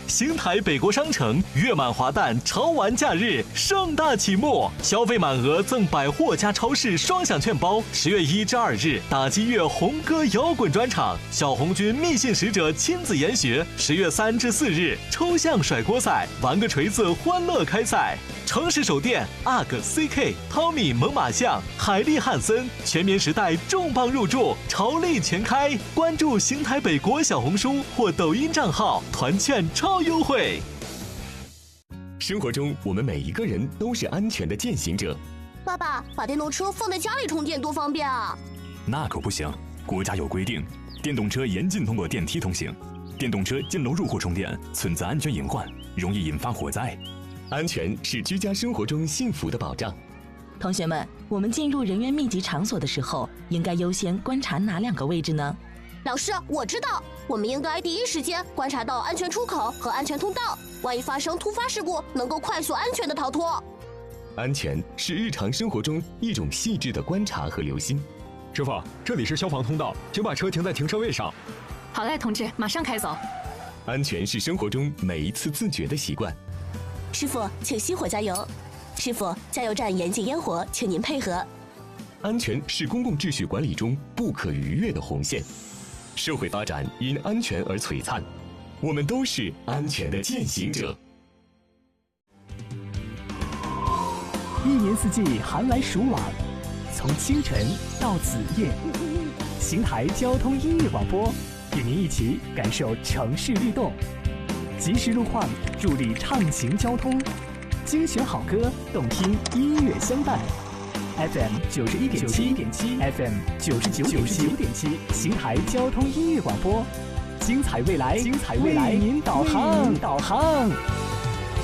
邢台北国商城月满华诞潮玩假日盛大启幕，消费满额赠百货加超市双享券包。10月1至2日，打击乐红歌摇滚专场，小红军密信使者亲自研学。10月3至4日，抽象甩锅赛，玩个锤子欢乐开赛。城市首店 UGG、CK、汤米、猛犸象、海利汉森全棉时代重磅入驻，潮力全开。关注邢台北国小红书或抖音账号，团券超优惠。 生活中，我们每一个人都是安全的践行者。 爸爸，把电动车放在家里充电多方便啊！ 那可不行，国家有规定，电动车严禁通过电梯通行，电动车进楼入户充电存在安全隐患，容易引发火灾。 安全是居家生活中幸福的保障。 同学们，我们进入人员密集场所的时候，应该优先观察哪2个位置呢？ 老师，我知道，我们应该第一时间观察到安全出口和安全通道，万一发生突发事故，能够快速安全的逃脱。 安全是日常生活中一种细致的观察和留心。 师傅，这里是消防通道，请把车停在停车位上。 好嘞，同志，马上开走。 安全是生活中每一次自觉的习惯。 师傅，请熄火加油。师傅，加油站严禁烟火，请您配合。 安全是公共秩序管理中不可逾越的红线。社会发展因安全而璀璨，我们都是安全的践行者。 一年四季寒来暑往，从清晨到子夜，邢台交通音乐广播与您一起感受城市律动，及时路况助力畅行交通，精选好歌，动听音乐相伴。FM 91.7 FM 99.7，邢台交通音乐广播，精彩未来，为您导航。